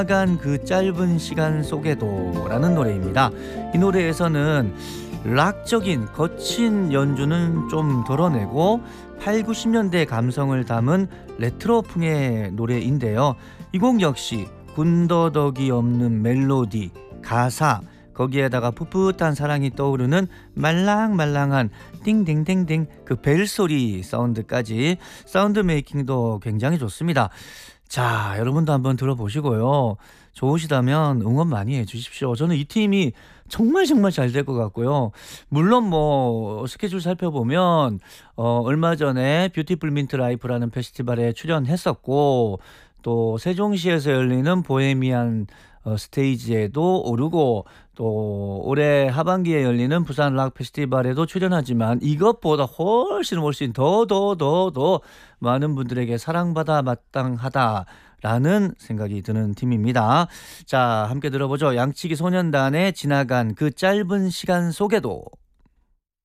지나간 그 짧은 시간 속에도라는 노래입니다. 이 노래에서는 락적인 거친 연주는 좀 덜어내고 8, 90년대 감성을 담은 레트로풍의 노래인데요. 이 곡 역시 군더더기 없는 멜로디, 가사, 거기에다가 풋풋한 사랑이 떠오르는 말랑말랑한 띵띵띵띵 그 벨소리 사운드까지 사운드 메이킹도 굉장히 좋습니다. 자, 여러분도 한번 들어보시고요. 좋으시다면 응원 많이 해주십시오. 저는 이 팀이 정말 잘 될 것 같고요. 물론 뭐 스케줄 살펴보면 얼마 전에 뷰티풀 민트 라이프라는 페스티벌에 출연했었고 또 세종시에서 열리는 보헤미안 스테이지에도 오르고 또 올해 하반기에 열리는 부산 락 페스티벌에도 출연하지만 이것보다 훨씬 더 많은 분들에게 사랑받아 마땅하다라는 생각이 드는 팀입니다. 자, 함께 들어보죠. 양치기 소년단의 지나간 그 짧은 시간 속에도.